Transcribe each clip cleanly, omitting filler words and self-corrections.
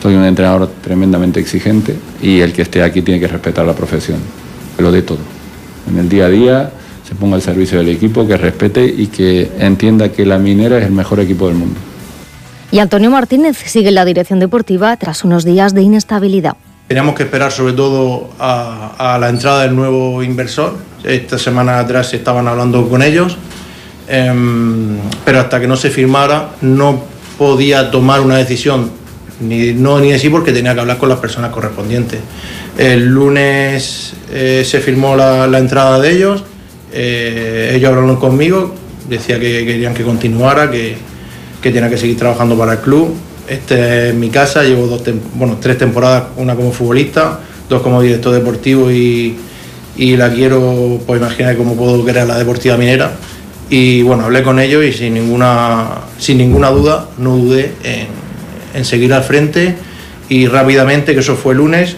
Soy un entrenador tremendamente exigente y el que esté aquí tiene que respetar la profesión, que lo dé todo. En el día a día se ponga al servicio del equipo, que respete y que entienda que la Minera es el mejor equipo del mundo. Y Antonio Martínez sigue en la dirección deportiva tras unos días de inestabilidad. Teníamos que esperar sobre todo a la entrada del nuevo inversor. Esta semana atrás se estaban hablando con ellos, pero hasta que no se firmara no podía tomar una decisión, ni de sí, porque tenía que hablar con las personas correspondientes. El lunes se firmó la entrada de ellos, ellos hablaron conmigo, decía que querían que continuara, que tenía que seguir trabajando para el club. Esta es mi casa, llevo 3 temporadas, una como futbolista, 2 como director deportivo y la quiero, pues imaginar cómo puedo querer la Deportiva Minera. Y bueno, hablé con ellos y sin ninguna duda, no dudé en seguir al frente y rápidamente, que eso fue el lunes,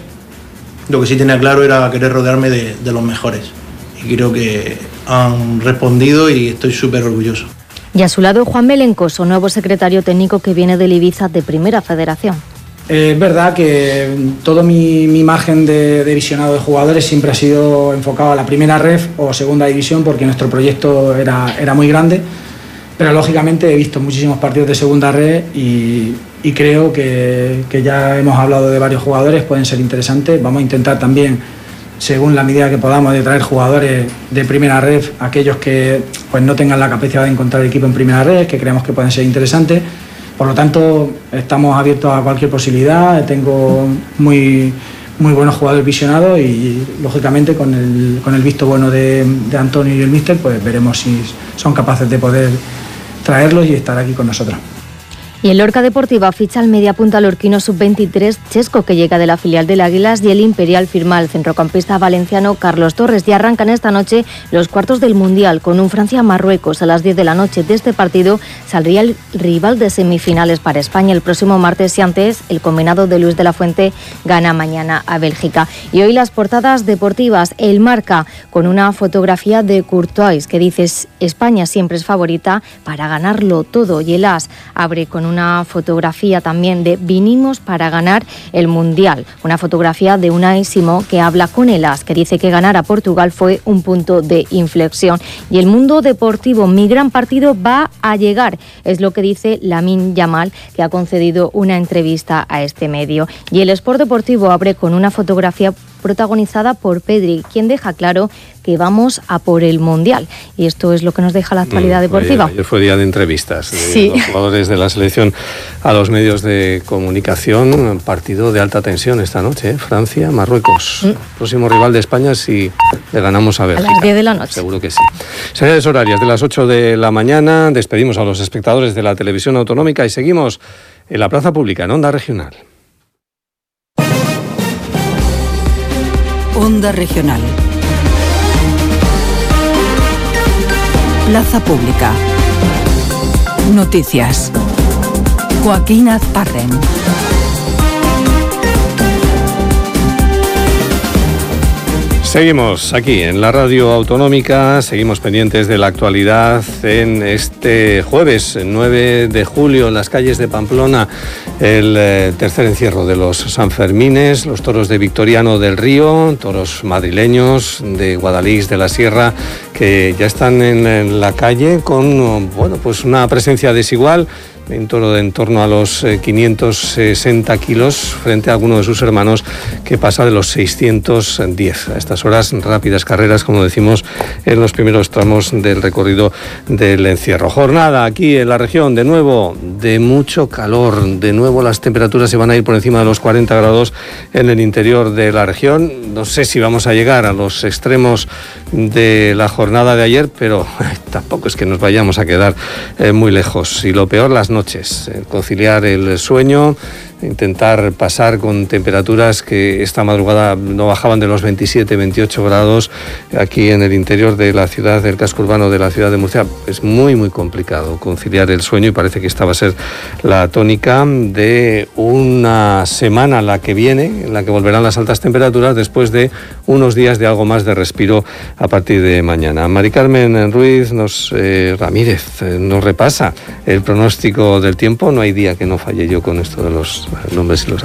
lo que sí tenía claro era querer rodearme de los mejores. Y creo que han respondido y estoy súper orgulloso. Y a su lado, Juan Melencoso, nuevo secretario técnico que viene del Ibiza de Primera Federación. Es verdad que todo mi imagen de visionado de jugadores siempre ha sido enfocado a la primera ref o segunda división, porque nuestro proyecto era muy grande, pero lógicamente he visto muchísimos partidos de segunda ref y creo que ya hemos hablado de varios jugadores, pueden ser interesantes. Vamos a intentar también, según la medida que podamos, de traer jugadores de primera ref, aquellos que pues no tengan la capacidad de encontrar equipo en primera ref, que creamos que pueden ser interesantes. Por lo tanto, estamos abiertos a cualquier posibilidad. Tengo muy buenos jugadores visionados y, lógicamente, con el visto bueno de Antonio y el míster, pues veremos si son capaces de poder traerlos y estar aquí con nosotros. Y el Lorca Deportiva ficha al mediapunta lorquino sub-23 Chesco, que llega de la filial del Águilas, y el Imperial firma al centrocampista valenciano Carlos Torres. Y arrancan esta noche los cuartos del Mundial con un Francia-Marruecos a las 10 de la noche. De este partido saldría el rival de semifinales para España el próximo martes, y antes el combinado de Luis de la Fuente gana mañana a Bélgica. Y hoy las portadas deportivas. El Marca con una fotografía de Courtois que dice: España siempre es favorita para ganarlo todo. Y el As abre con una fotografía también de vinimos para ganar el Mundial. Una fotografía de Unai Simón que habla con el As, que dice que ganar a Portugal fue un punto de inflexión. Y el Mundo Deportivo, mi gran partido va a llegar, es lo que dice Lamine Yamal, que ha concedido una entrevista a este medio. Y el Sport Deportivo abre con una fotografía protagonizada por Pedri, quien deja claro que vamos a por el Mundial. Y esto es lo que nos deja la actualidad deportiva. Ayer fue día de entrevistas de sí. Los jugadores de la selección a los medios de comunicación. Partido de alta tensión esta noche, Francia, Marruecos. Próximo rival de España si le ganamos a Bélgica. A las 10 de la noche. Seguro que sí. Señales horarias de las 8 de la mañana. Despedimos a los espectadores de la televisión autonómica y seguimos en la plaza pública, en Onda Regional. Onda Regional. Plaza Pública. Noticias. Joaquín Azparren. Seguimos aquí en la radio autonómica, seguimos pendientes de la actualidad en este jueves 9 de julio en las calles de Pamplona, el tercer encierro de los Sanfermines, los toros de Victoriano del Río, toros madrileños de Guadalix de la Sierra, que ya están en la calle con pues una presencia desigual. Un toro de en torno a los 560 kilos frente a alguno de sus hermanos que pasa de los 610. A estas horas, rápidas carreras, como decimos, en los primeros tramos del recorrido del encierro. Jornada aquí en la región, de nuevo, de mucho calor. De nuevo las temperaturas se van a ir por encima de los 40 grados en el interior de la región. No sé si vamos a llegar a los extremos de la jornada de ayer, pero tampoco es que nos vayamos a quedar muy lejos. Y lo peor, las noches, conciliar el sueño, intentar pasar con temperaturas que esta madrugada no bajaban de los 27-28 grados aquí en el interior de la ciudad, del casco urbano de la ciudad de Murcia. Es muy complicado conciliar el sueño y parece que esta va a ser la tónica de una semana la que viene, en la que volverán las altas temperaturas después de unos días de algo más de respiro a partir de mañana. Mari Carmen Ruiz Ramírez nos repasa el pronóstico del tiempo. No hay día que no falle yo con esto de los nombres y los